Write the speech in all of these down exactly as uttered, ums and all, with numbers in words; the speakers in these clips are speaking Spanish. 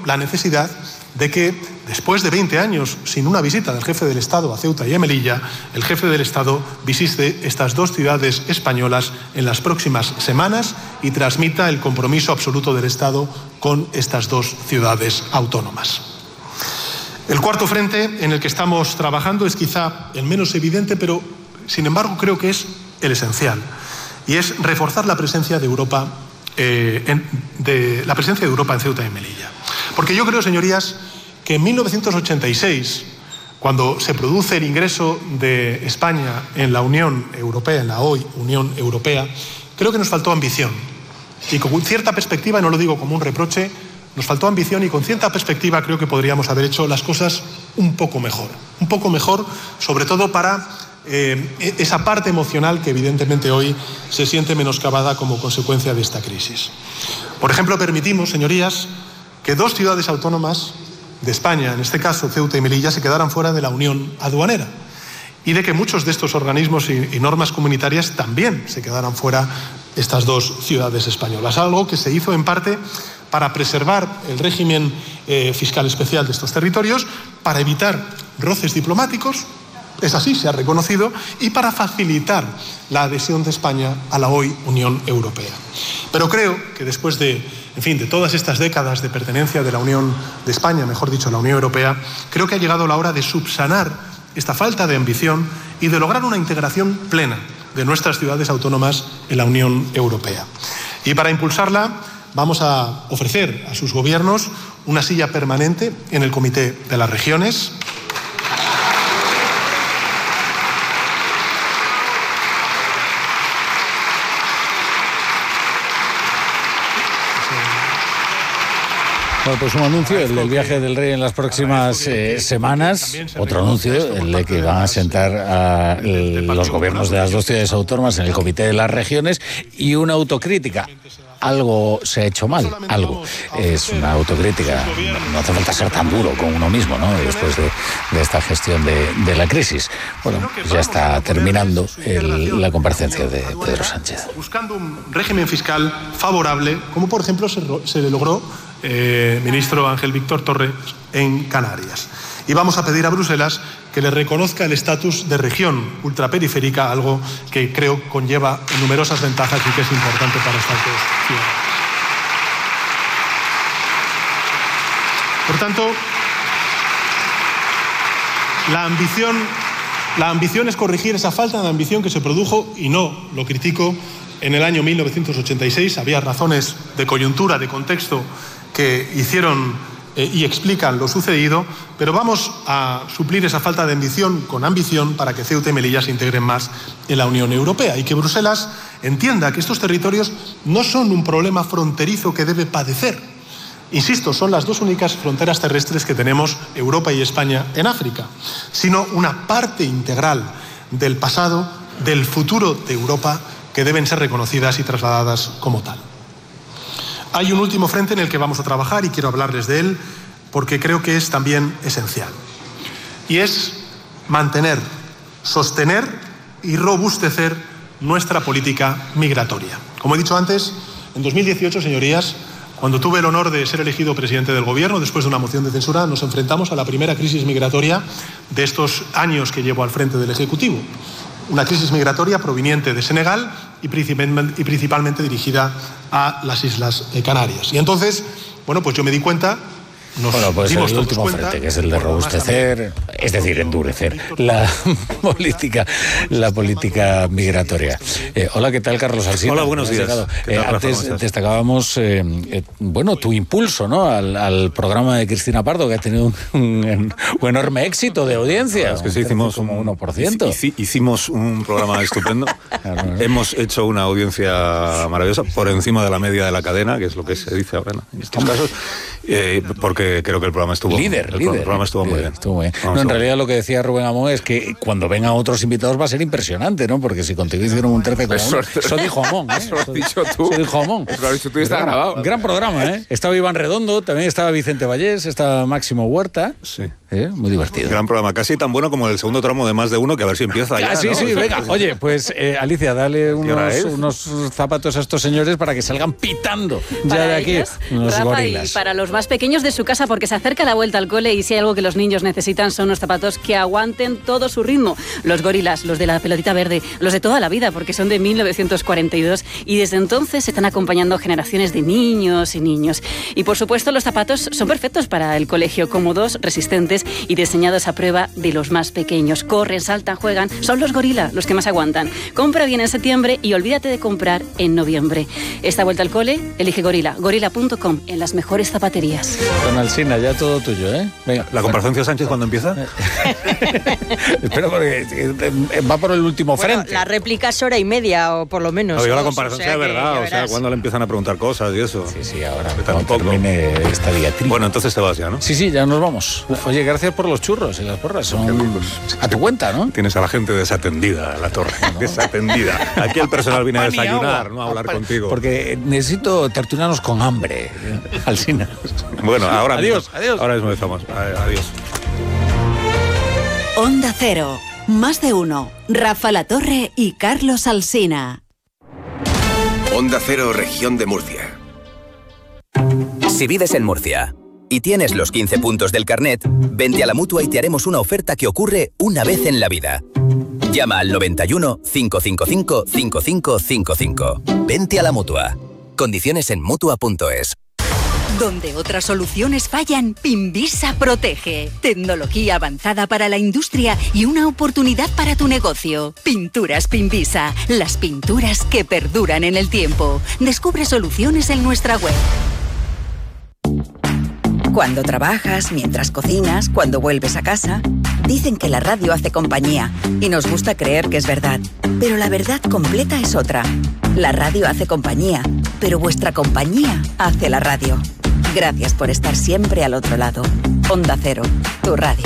la necesidad de que, después de veinte años sin una visita del jefe del Estado a Ceuta y a Melilla, el jefe del Estado visite estas dos ciudades españolas en las próximas semanas y transmita el compromiso absoluto del Estado con estas dos ciudades autónomas. El cuarto frente en el que estamos trabajando es quizá el menos evidente, pero sin embargo creo que es el esencial, y es reforzar la presencia de Europa, eh, en, de, la presencia de Europa en Ceuta y en Melilla. Porque yo creo, señorías, que en mil novecientos ochenta y seis, cuando se produce el ingreso de España en la Unión Europea, en la hoy Unión Europea, creo que nos faltó ambición. Y con cierta perspectiva, no lo digo como un reproche, nos faltó ambición y con cierta perspectiva creo que podríamos haber hecho las cosas un poco mejor. Un poco mejor, sobre todo para eh, esa parte emocional que evidentemente hoy se siente menoscabada como consecuencia de esta crisis. Por ejemplo, permitimos, señorías, que dos ciudades autónomas de España, en este caso Ceuta y Melilla, se quedaran fuera de la Unión Aduanera y de que muchos de estos organismos y, y normas comunitarias también se quedaran fuera estas dos ciudades españolas. Algo que se hizo en parte para preservar el régimen eh, fiscal especial de estos territorios, para evitar roces diplomáticos, es así, se ha reconocido, y para facilitar la adhesión de España a la hoy Unión Europea. Pero creo que después de, en fin, de todas estas décadas de pertenencia de la Unión de España, mejor dicho, a la Unión Europea, creo que ha llegado la hora de subsanar esta falta de ambición y de lograr una integración plena de nuestras ciudades autónomas en la Unión Europea. Y para impulsarla, vamos a ofrecer a sus gobiernos una silla permanente en el Comité de las Regiones. Bueno, pues un anuncio, el del viaje del rey en las próximas eh, semanas, otro anuncio, el de que van a sentar a el, los gobiernos de las dos ciudades autónomas en el Comité de las Regiones, y una autocrítica. Algo se ha hecho mal, algo. Es una autocrítica, no hace falta ser tan duro con uno mismo, ¿no?, después de, de esta gestión de, de la crisis. Bueno, pues ya está terminando el, la comparecencia de Pedro Sánchez. Buscando un régimen fiscal favorable, como por ejemplo se, se le logró, eh, ministro Ángel Víctor Torres, en Canarias. Y vamos a pedir a Bruselas que le reconozca el estatus de región ultraperiférica, algo que creo conlleva numerosas ventajas y que es importante para estas dos ciudades. Por tanto, la ambición, la ambición es corregir esa falta de ambición que se produjo, y no lo critico, en el año mil novecientos ochenta y seis. Había razones de coyuntura, de contexto, que hicieron eh, y explican lo sucedido, pero vamos a suplir esa falta de ambición con ambición para que Ceuta y Melilla se integren más en la Unión Europea y que Bruselas entienda que estos territorios no son un problema fronterizo que debe padecer. Insisto, son las dos únicas fronteras terrestres que tenemos Europa y España en África, sino una parte integral del pasado, del futuro de Europa, que deben ser reconocidas y trasladadas como tal. Hay un último frente en el que vamos a trabajar y quiero hablarles de él porque creo que es también esencial. Y es mantener, sostener y robustecer nuestra política migratoria. Como he dicho antes, en dos mil dieciocho, señorías, cuando tuve el honor de ser elegido presidente del Gobierno, después de una moción de censura, nos enfrentamos a la primera crisis migratoria de estos años que llevo al frente del Ejecutivo. Una crisis migratoria proveniente de Senegal y principalmente, y principalmente dirigida a las Islas Canarias. Y entonces, bueno, pues yo me di cuenta... Nos bueno, pues el último cuenta, frente, que es el de robustecer, es decir, endurecer la política, la política migratoria. Eh, hola, ¿qué tal, Carlos Alsina? Hola, buenos días. Eh, antes destacábamos, eh, eh, bueno, tu impulso, ¿no?, al, al programa de Cristina Pardo, que ha tenido un, un, un enorme éxito de audiencia. Es que sí, hicimos como uno por ciento. Hicimos un programa estupendo. Claro, ¿no? Hemos hecho una audiencia maravillosa, por encima de la media de la cadena, que es lo que se dice ahora, ¿no?, en estos casos, eh, porque creo que el programa estuvo líder, el líder, programa estuvo líder, muy bien. Estuvo muy bien. No, en realidad lo que decía Rubén Amón es que cuando vengan otros invitados va a ser impresionante, ¿no? Porque si contigo hicieron un trece como uno, eso dijo Amón, ¿eh? Eso lo has dicho tú. Eso dijo Amón. Eso lo has dicho tú y está grabado. Gran programa, ¿eh? Estaba Iván Redondo, también estaba Vicente Vallés, estaba Máximo Huerta. Sí. ¿Eh? Muy divertido. Gran programa, casi tan bueno como el segundo tramo de Más de Uno, que a ver si empieza ah, ya. Sí, ¿no? sí, venga. Oye, pues eh, Alicia, dale unos, unos zapatos a estos señores para que salgan pitando ya para de aquí ellos, unos Rafa, gorilas. Y para los más pequeños de su casa porque se acerca la vuelta al cole y si hay algo que los niños necesitan son unos zapatos que aguanten todo su ritmo. Los gorilas, los de la pelotita verde, los de toda la vida porque son de mil novecientos cuarenta y dos y desde entonces se están acompañando generaciones de niños y niños. Y por supuesto los zapatos son perfectos para el colegio, cómodos, resistentes y diseñados a prueba de los más pequeños. Corren, saltan, juegan. Son los gorila los que más aguantan. Compra bien en septiembre y olvídate de comprar en noviembre. Esta vuelta al cole, elige Gorila. gorila punto com, en las mejores zapaterías. Don Alsina, ya todo tuyo, ¿eh? Venga. ¿La comparación Sánchez cuándo empieza? Espero porque va por el último bueno, frente. La réplica es hora y media, o por lo menos. No, digo, la dos, comparación o sea sea que, verdad, o sea, cuando le empiezan a preguntar cosas y eso. Sí, sí, ahora Que cuando tampoco. termine esta diatriba. Bueno, entonces te vas ya, ¿no? Sí, sí, ya nos vamos. Oye, gracias por los churros y las porras. Son a tu cuenta, ¿no? Tienes a la gente desatendida en la torre. Desatendida. Aquí el personal viene a desayunar, no a hablar contigo. Porque necesito tertulianos con hambre, Alsina. Bueno, ahora Adiós, mismo, adiós. Ahora mismo estamos. Adiós. Onda Cero, más de uno. Rafa La Torre y Carlos Alsina. Onda Cero, región de Murcia. Si vives en Murcia y tienes los quince puntos del carnet, vente a la Mutua y te haremos una oferta que ocurre una vez en la vida. Llama al noventa y uno, cinco cinco cinco, cinco cinco cinco cinco. Vente a la Mutua. Condiciones en Mutua punto es. Donde otras soluciones fallan, Pinvisa protege. Tecnología avanzada para la industria y una oportunidad para tu negocio. Pinturas Pinvisa, las pinturas que perduran en el tiempo. Descubre soluciones en nuestra web. Cuando trabajas, mientras cocinas, cuando vuelves a casa, dicen que la radio hace compañía y nos gusta creer que es verdad. Pero la verdad completa es otra. La radio hace compañía, pero vuestra compañía hace la radio. Gracias por estar siempre al otro lado. Onda Cero, tu radio.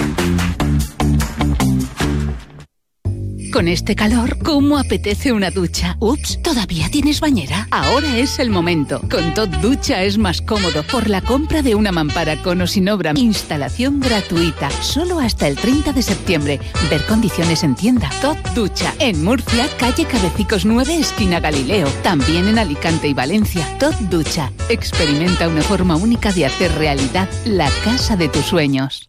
Con este calor, ¿cómo apetece una ducha? Ups, ¿todavía tienes bañera? Ahora es el momento. Con Tot Ducha es más cómodo por la compra de una mampara con o sin obra. Instalación gratuita, solo hasta el treinta de septiembre. Ver condiciones en tienda. Tot Ducha, en Murcia, calle Cabecicos nueve, esquina Galileo. También en Alicante y Valencia. Tot Ducha, experimenta una forma única de hacer realidad la casa de tus sueños.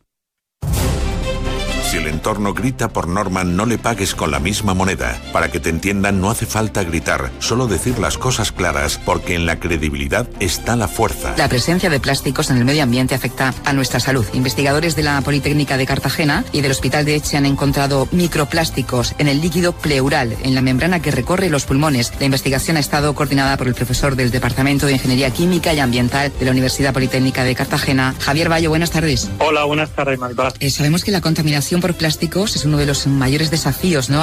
Si el entorno grita, por norma no le pagues con la misma moneda. Para que te entiendan no hace falta gritar, solo decir las cosas claras, porque en la credibilidad está la fuerza. La presencia de plásticos en el medio ambiente afecta a nuestra salud. Investigadores de la Politécnica de Cartagena y del Hospital de Elche han encontrado microplásticos en el líquido pleural, en la membrana que recorre los pulmones. La investigación ha estado coordinada por el profesor del Departamento de Ingeniería Química y Ambiental de la Universidad Politécnica de Cartagena, Javier Bayo. Buenas tardes. Hola, buenas tardes, Marta. Eh, sabemos que la contaminación por plásticos es uno de los mayores desafíos, ¿no?,